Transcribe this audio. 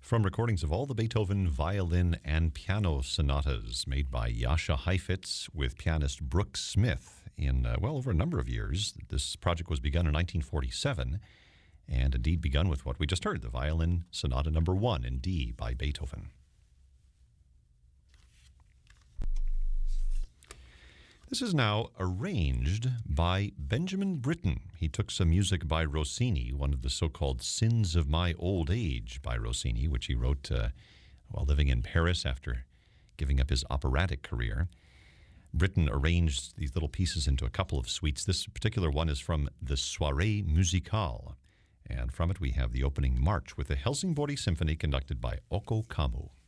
from recordings of all the Beethoven violin and piano sonatas made by Jascha Heifetz with pianist Brooke Smith in, over a number of years. This project was begun in 1947 and indeed begun with what we just heard, the Violin Sonata No. 1 in D by Beethoven. This is now arranged by Benjamin Britten. He took some music by Rossini, one of the so-called Sins of My Old Age by Rossini, which he wrote while living in Paris after giving up his operatic career. Britten arranged these little pieces into a couple of suites. This particular one is from the Soirée Musicale, and from it we have the opening march with the Helsingborg Symphony conducted by Ocko Kammo.